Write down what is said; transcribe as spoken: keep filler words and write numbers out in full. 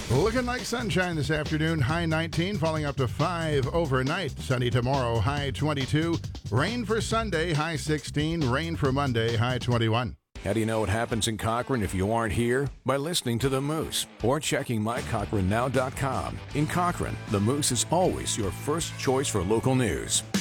Looking like sunshine this afternoon, high nineteen, falling up to five overnight. Sunny tomorrow, high twenty-two. Rain for Sunday, high sixteen. Rain for Monday, high twenty-one. How do you know what happens in Cochrane if you aren't here? By listening to The Moose or checking my cochrane now dot com. In Cochrane, The Moose is always your first choice for local news.